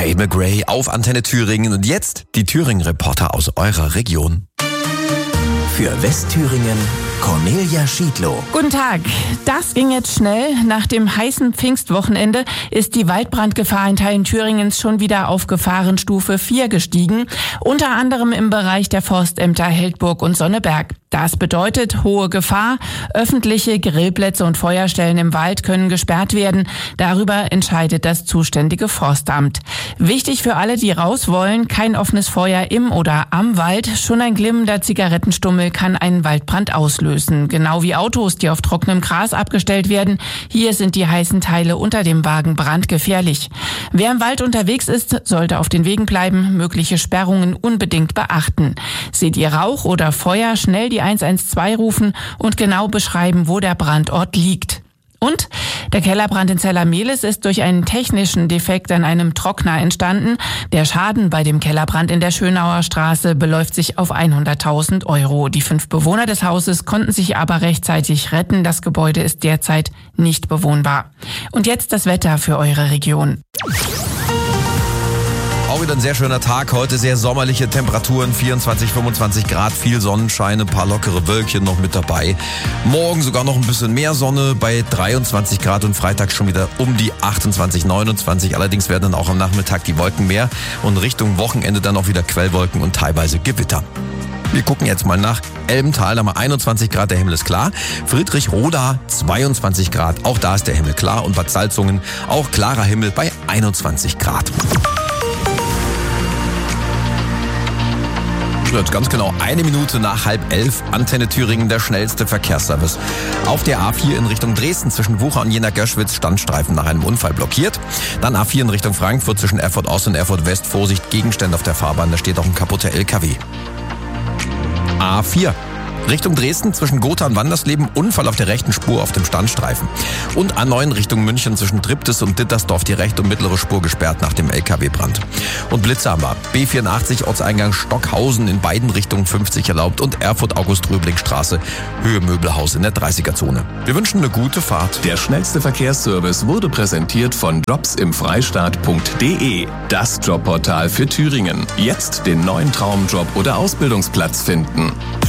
Fable Grey auf Antenne Thüringen und jetzt die Thüringen-Reporter aus eurer Region. Für Westthüringen Cornelia Schiedlow. Guten Tag. Das ging jetzt schnell. Nach dem heißen Pfingstwochenende ist die Waldbrandgefahr in Teilen Thüringens schon wieder auf Gefahrenstufe 4 gestiegen. Unter anderem im Bereich der Forstämter Heldburg und Sonneberg. Das bedeutet hohe Gefahr. Öffentliche Grillplätze und Feuerstellen im Wald können gesperrt werden. Darüber entscheidet das zuständige Forstamt. Wichtig für alle, die raus wollen, kein offenes Feuer im oder am Wald. Schon ein glimmender Zigarettenstummel kann einen Waldbrand auslösen. Genau wie Autos, die auf trockenem Gras abgestellt werden. Hier sind die heißen Teile unter dem Wagen brandgefährlich. Wer im Wald unterwegs ist, sollte auf den Wegen bleiben, mögliche Sperrungen unbedingt beachten. Seht ihr Rauch oder Feuer, schnell die 112 rufen und genau beschreiben, wo der Brandort liegt. Und der Kellerbrand in Zellermehlis ist durch einen technischen Defekt an einem Trockner entstanden. Der Schaden bei dem Kellerbrand in der Schönauer Straße beläuft sich auf 100.000 €. Die 5 Bewohner des Hauses konnten sich aber rechtzeitig retten. Das Gebäude ist derzeit nicht bewohnbar. Und jetzt das Wetter für eure Region. Auch wieder ein sehr schöner Tag heute, sehr sommerliche Temperaturen, 24, 25 Grad, viel Sonnenschein, ein paar lockere Wölkchen noch mit dabei. Morgen sogar noch ein bisschen mehr Sonne bei 23 Grad und Freitag schon wieder um die 28, 29. Allerdings werden dann auch am Nachmittag die Wolken mehr und Richtung Wochenende dann auch wieder Quellwolken und teilweise Gewitter. Wir gucken jetzt mal nach Elbental, da haben wir 21 Grad, der Himmel ist klar. Friedrichroda 22 Grad, auch da ist der Himmel klar. Und Bad Salzungen auch klarer Himmel bei 21 Grad. Jetzt ganz genau 1 Minute nach 10:30, Antenne Thüringen, der schnellste Verkehrsservice. Auf der A4 in Richtung Dresden zwischen Wucher und Jena-Göschwitz Standstreifen nach einem Unfall blockiert. Dann A4 in Richtung Frankfurt zwischen Erfurt Ost und Erfurt West. Vorsicht, Gegenstände auf der Fahrbahn, da steht auch ein kaputter LKW. A4. Richtung Dresden zwischen Gotha und Wandersleben, Unfall auf der rechten Spur auf dem Standstreifen. Und A9 Richtung München zwischen Triptis und Dittersdorf die rechte und mittlere Spur gesperrt nach dem LKW-Brand. Und Blitze haben wir. B84 Ortseingang Stockhausen in beiden Richtungen 50 erlaubt und Erfurt-August-Röbling-Straße, Höhe Möbelhaus in der 30er-Zone. Wir wünschen eine gute Fahrt. Der schnellste Verkehrsservice wurde präsentiert von jobsimfreistaat.de. Das Jobportal für Thüringen. Jetzt den neuen Traumjob oder Ausbildungsplatz finden.